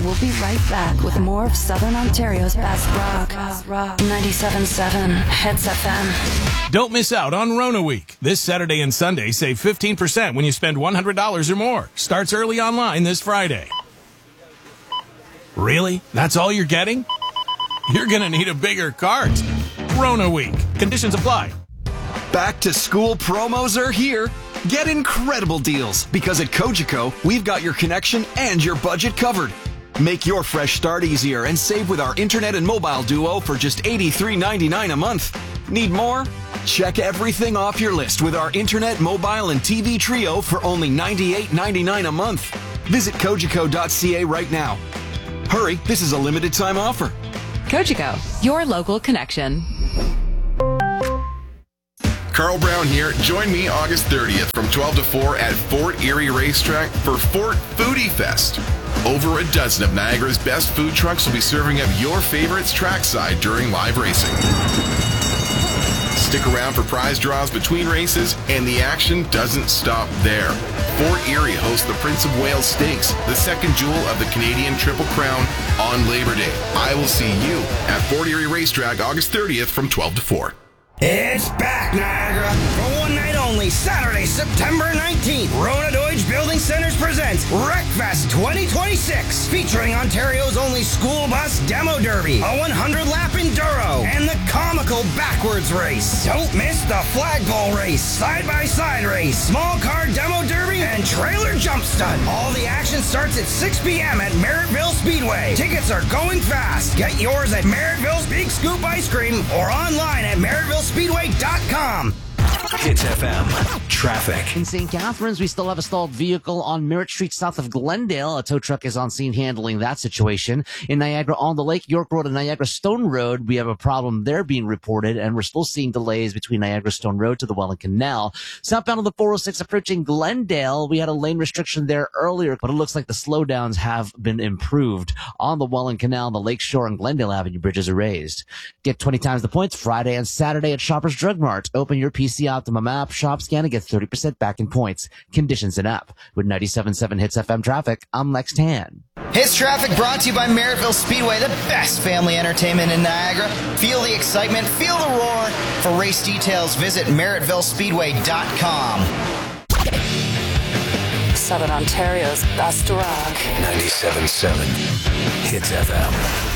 We'll be right back with more of Southern Ontario's best rock. 97.7 Hits FM. Don't miss out on Rona Week. This Saturday and Sunday, save 15% when you spend $100 or more. Starts early online this Friday. Really? That's all you're getting? You're going to need a bigger cart. Rona Week. Conditions apply. Back to school promos are here. Get incredible deals because at Cogeco, we've got your connection and your budget covered. Make your fresh start easier and save with our internet and mobile duo for just $83.99 a month. Need more? Check everything off your list with our internet, mobile, and TV trio for only $98.99 a month. Visit Cogeco.ca right now. Hurry, this is a limited time offer. Cogeco, your local connection. Carl Brown here. Join me August 30th from 12 to 4 at Fort Erie Racetrack for Fort Foodie Fest. Over a dozen of Niagara's best food trucks will be serving up your favorites trackside during live racing. Stick around for prize draws between races, and the action doesn't stop there. Fort Erie hosts the Prince of Wales Stakes, the second jewel of the Canadian Triple Crown, on Labor Day. I will see you at Fort Erie Racetrack August 30th from 12 to 4. It's back, Niagara. For one night only, Saturday, September 19th, Rona Deutsch Building Centers presents Wreckfest 2026, featuring Ontario's only school bus demo derby, a 100-lap enduro, and the comical backwards race. Don't miss the flagpole race, side-by-side race, small car demo derby, and trailer jump stunt. All the action starts at 6 p.m. at Merrittville Speedway. Tickets are going fast. Get yours at Merrittville's Big Scoop Ice Cream or online at MerrittvilleSpeedway.com. Hits FM. Traffic. In St. Catharines, we still have a stalled vehicle on Merritt Street south of Glendale. A tow truck is on scene handling that situation. In Niagara-on-the-Lake, York Road and Niagara Stone Road, we have a problem there being reported, and we're still seeing delays between Niagara Stone Road to the Welland Canal. Southbound on the 406 approaching Glendale, we had a lane restriction there earlier, but it looks like the slowdowns have been improved. On the Welland Canal, the Lakeshore and Glendale Avenue bridges are raised. Get 20 times the points Friday and Saturday at Shoppers Drug Mart. Open your PC Optimum app, shop, scan, and get 30% back in points. Conditions and app. With 97.7 Hits FM traffic, I'm Lex Tan. Hits traffic brought to you by Merrittville Speedway, the best family entertainment in Niagara. Feel the excitement, feel the roar. For race details, visit MerrittvilleSpeedway.com. Southern Ontario's best rock. 97.7 Hits FM.